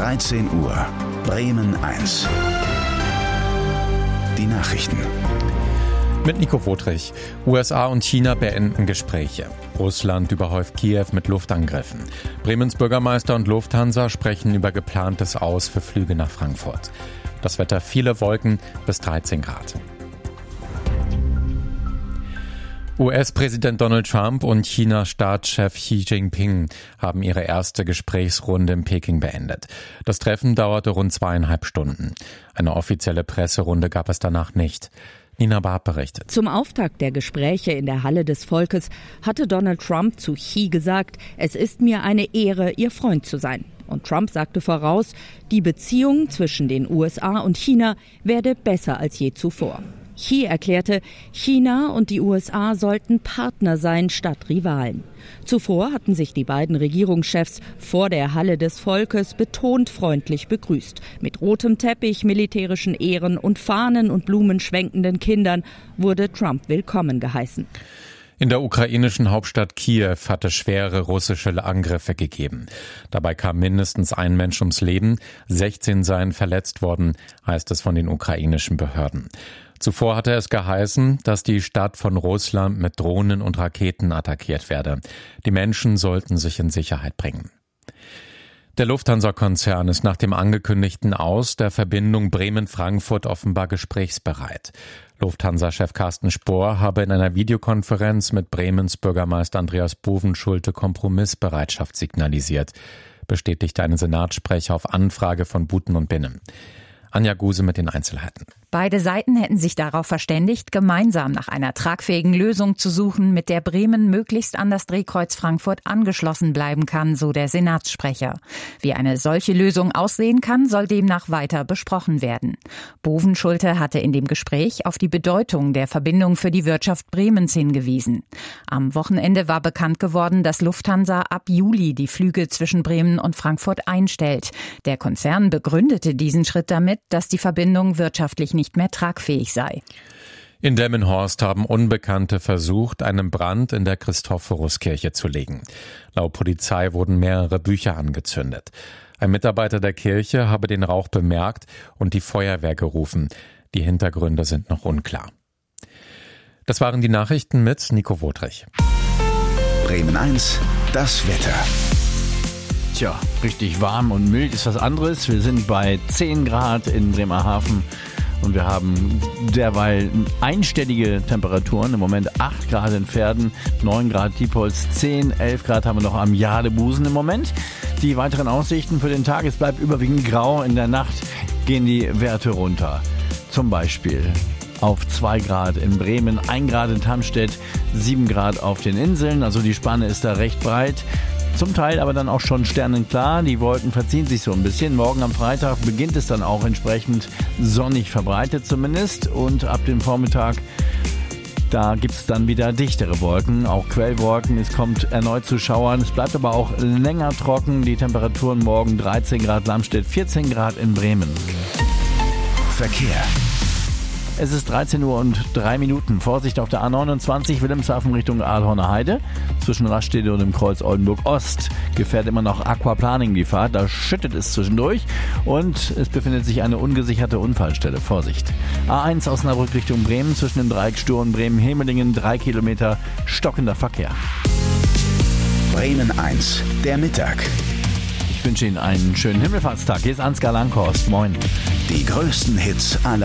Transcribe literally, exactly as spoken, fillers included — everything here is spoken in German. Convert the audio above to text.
dreizehn Uhr, Bremen eins. Die Nachrichten. Mit Nico Wotrich. U S A und China beenden Gespräche. Russland überhäuft Kiew mit Luftangriffen. Bremens Bürgermeister und Lufthansa sprechen über geplantes Aus für Flüge nach Frankfurt. Das Wetter: viele Wolken bis dreizehn Grad. U S-Präsident Donald Trump und China-Staatschef Xi Jinping haben ihre erste Gesprächsrunde in Peking beendet. Das Treffen dauerte rund zweieinhalb Stunden. Eine offizielle Presserunde gab es danach nicht. Nina Barth berichtet. Zum Auftakt der Gespräche in der Halle des Volkes hatte Donald Trump zu Xi gesagt, es ist mir eine Ehre, Ihr Freund zu sein. Und Trump sagte voraus, die Beziehung zwischen den U S A und China werde besser als je zuvor. Xi erklärte, China und die U S A sollten Partner sein statt Rivalen. Zuvor hatten sich die beiden Regierungschefs vor der Halle des Volkes betont freundlich begrüßt. Mit rotem Teppich, militärischen Ehren und Fahnen und Blumen schwenkenden Kindern wurde Trump willkommen geheißen. In der ukrainischen Hauptstadt Kiew hatte schwere russische Angriffe gegeben. Dabei kam mindestens ein Mensch ums Leben, sechzehn seien verletzt worden, heißt es von den ukrainischen Behörden. Zuvor hatte es geheißen, dass die Stadt von Russland mit Drohnen und Raketen attackiert werde. Die Menschen sollten sich in Sicherheit bringen. Der Lufthansa-Konzern ist nach dem angekündigten Aus der Verbindung Bremen-Frankfurt offenbar gesprächsbereit. Lufthansa-Chef Carsten Spohr habe in einer Videokonferenz mit Bremens Bürgermeister Andreas Bovenschulte Kompromissbereitschaft signalisiert, bestätigte ein Senatssprecher auf Anfrage von Buten und Binnen. Anja Guse mit den Einzelheiten. Beide Seiten hätten sich darauf verständigt, gemeinsam nach einer tragfähigen Lösung zu suchen, mit der Bremen möglichst an das Drehkreuz Frankfurt angeschlossen bleiben kann, so der Senatssprecher. Wie eine solche Lösung aussehen kann, soll demnach weiter besprochen werden. Bovenschulte hatte in dem Gespräch auf die Bedeutung der Verbindung für die Wirtschaft Bremens hingewiesen. Am Wochenende war bekannt geworden, dass Lufthansa ab Juli die Flüge zwischen Bremen und Frankfurt einstellt. Der Konzern begründete diesen Schritt damit, dass die Verbindung wirtschaftlich nicht mehr tragfähig sei. In Delmenhorst haben Unbekannte versucht, einen Brand in der Christophoruskirche zu legen. Laut Polizei wurden mehrere Bücher angezündet. Ein Mitarbeiter der Kirche habe den Rauch bemerkt und die Feuerwehr gerufen. Die Hintergründe sind noch unklar. Das waren die Nachrichten mit Nico Wotrich. Bremen eins, das Wetter. Tja, richtig warm und mild ist was anderes. Wir sind bei zehn Grad in Bremerhaven und wir haben derweil einstellige Temperaturen. Im Moment acht Grad in Verden, neun Grad Diepholz, zehn, elf Grad haben wir noch am Jadebusen im Moment. Die weiteren Aussichten für den Tag: es bleibt überwiegend grau. In der Nacht gehen die Werte runter. Zum Beispiel auf zwei Grad in Bremen, ein Grad in Tamstedt, sieben Grad auf den Inseln. Also die Spanne ist da recht breit. Zum Teil aber dann auch schon sternenklar. Die Wolken verziehen sich so ein bisschen. Morgen am Freitag beginnt es dann auch entsprechend sonnig verbreitet zumindest. Und ab dem Vormittag, da gibt es dann wieder dichtere Wolken, auch Quellwolken. Es kommt erneut zu Schauern. Es bleibt aber auch länger trocken. Die Temperaturen morgen dreizehn Grad Lamstedt, vierzehn Grad in Bremen. Verkehr. Es ist dreizehn Uhr und drei Minuten. Vorsicht auf der A neunundzwanzig Wilhelmshaven Richtung Aalhorner Heide. Zwischen Rastede und dem Kreuz Oldenburg Ost gefährt immer noch Aquaplaning die Fahrt. Da schüttet es zwischendurch und es befindet sich eine ungesicherte Unfallstelle. Vorsicht. A eins Osnabrück Richtung Bremen zwischen dem Dreieck Stur und Bremen-Hemelingen. Drei Kilometer stockender Verkehr. Bremen eins, der Mittag. Ich wünsche Ihnen einen schönen Himmelfahrtstag. Hier ist Ansgar Langhorst. Moin. Die größten Hits aller